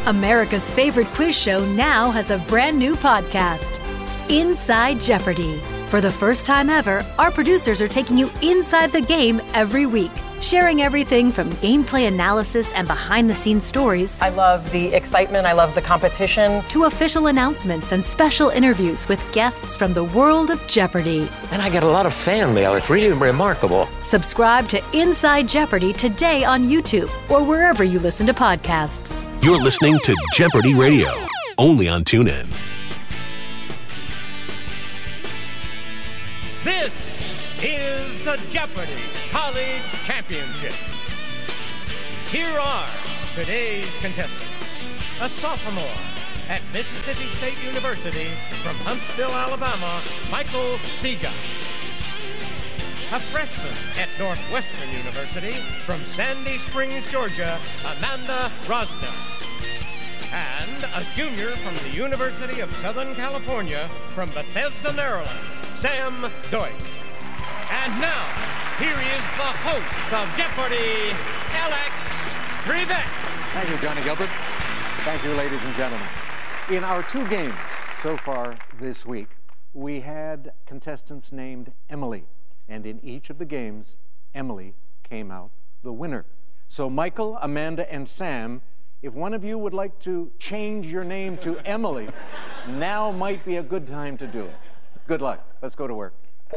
America's favorite quiz show now has a brand new podcast, Inside Jeopardy! For the first time ever, our producers are taking you inside the game every week, sharing everything from gameplay analysis and behind-the-scenes stories. I love the excitement, I love the competition. To official announcements and special interviews with guests from the world of Jeopardy! And I get a lot of fan mail. It's really remarkable. Subscribe to Inside Jeopardy! Today on YouTube or wherever you listen to podcasts. You're listening to Jeopardy Radio, only on TuneIn. This is the Jeopardy! College Championship. Here are today's contestants. A sophomore at Mississippi State University from Huntsville, Alabama, Michael Seega. A freshman at Northwestern University from Sandy Springs, Georgia, Amanda Rosner. And a junior from the University of Southern California from Bethesda, Maryland, Sam Deutsch. And now, here is the host of Jeopardy, Alex Trebek. Thank you, Johnny Gilbert. Thank you, ladies and gentlemen. In our two games so far this week, we had contestants named Emily. And in each of the games, Emily came out the winner. So Michael, Amanda, and Sam, if one of you would like to change your name to Emily, now might be a good time to do it. Good luck. Let's go to work.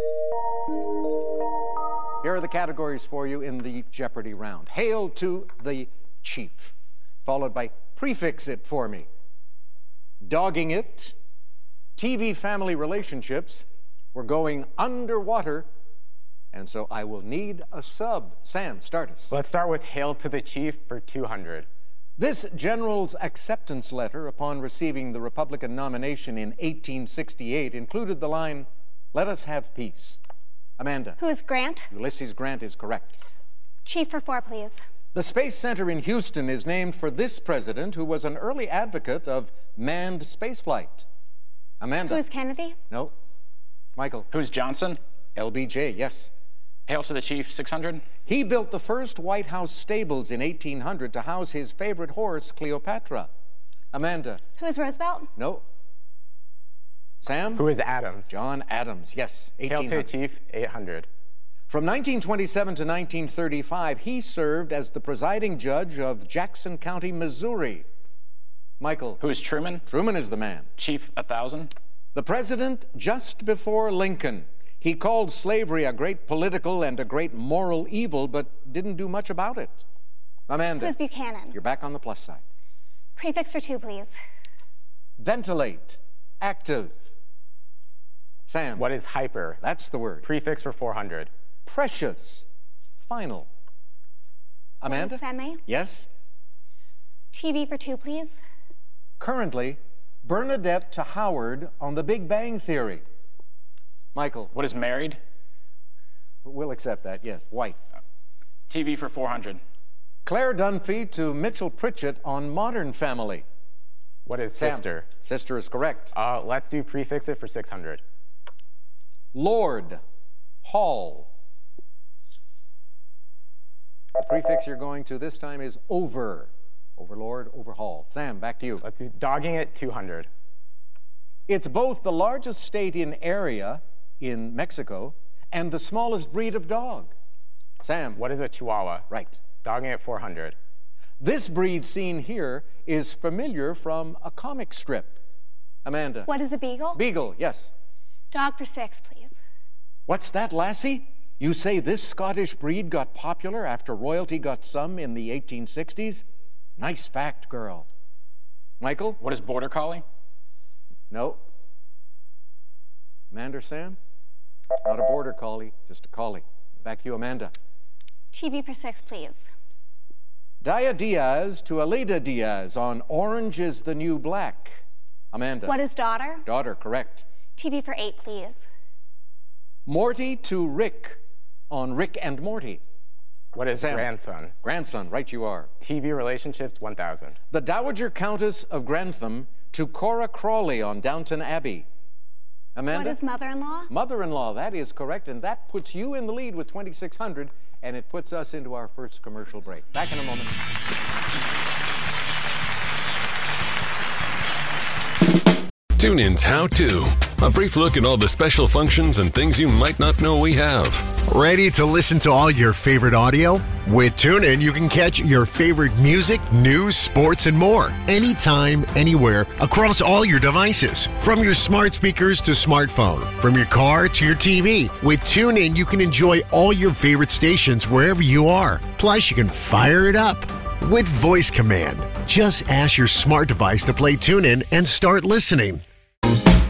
Here are the categories for you in the Jeopardy round. Hail to the chief, followed by prefix it for me. Dogging it, TV family relationships, we're going underwater, and so I will need a sub. Sam, start us. Let's start with Hail to the Chief for 200. This general's acceptance letter upon receiving the Republican nomination in 1868 included the line, "Let us have peace." Amanda. Who is Grant? Ulysses Grant is correct. Chief for 4, please. The Space Center in Houston is named for this president who was an early advocate of manned spaceflight. Amanda. Who is Kennedy? No. Michael. Who's Johnson? LBJ, yes. Hail to the Chief, 600. He built the first White House stables in 1800 to house his favorite horse, Cleopatra. Amanda. Who is Roosevelt? No. Sam? Who is Adams? John Adams, yes. Hail to the Chief, 800. From 1927 to 1935, he served as the presiding judge of Jackson County, Missouri. Michael. Who is Truman? Truman is the man. Chief, 1000. The president just before Lincoln. He called slavery a great political and a great moral evil, but didn't do much about it. Amanda. Who is Buchanan? You're back on the plus side. Prefix for 2, please. Ventilate. Active. Sam. What is hyper? That's the word. Prefix for 400. Precious. Final. Amanda? Semi. Yes? TV for 2, please. Currently, Bernadette to Howard on The Big Bang Theory. Michael. What is married? We'll accept that, yes. White. TV for 400. Claire Dunphy to Mitchell Pritchett on Modern Family. What is Sam. sister? Sister is correct. Let's do prefix it for 600. Lord. Hall. The prefix you're going to this time is over. Overlord, overhaul. Sam, back to you. Let's do dogging it, 200. It's both the largest state in area in Mexico and the smallest breed of dog. Sam. What is a Chihuahua? Right. Dogging it, 400. This breed seen here is familiar from a comic strip. Amanda. What is a beagle? Beagle, yes. Dog for 6, please. What's that, lassie? You say this Scottish breed got popular after royalty got some in the 1860s? Nice fact, girl. Michael? What is Border Collie? No. Amanda or Sam? Not a border collie, just a collie. Back to you, Amanda. TV for 6, please. Daya Diaz to Alida Diaz on Orange is the New Black. Amanda. What is daughter? Daughter, correct. TV for 8, please. Morty to Rick on Rick and Morty. What is Sam. grandson? Grandson, right you are. TV relationships, 1000. The Dowager Countess of Grantham to Cora Crawley on Downton Abbey. Amanda? What is mother-in-law? Mother-in-law, that is correct, and that puts you in the lead with 2,600, and it puts us into our first commercial break. Back in a moment. TuneIn's How To. A brief look at all the special functions and things you might not know we have. Ready to listen to all your favorite audio? With TuneIn, you can catch your favorite music, news, sports, and more. Anytime, anywhere, across all your devices. From your smart speakers to smartphone. From your car to your TV. With TuneIn, you can enjoy all your favorite stations wherever you are. Plus, you can fire it up with voice command. Just ask your smart device to play TuneIn and start listening.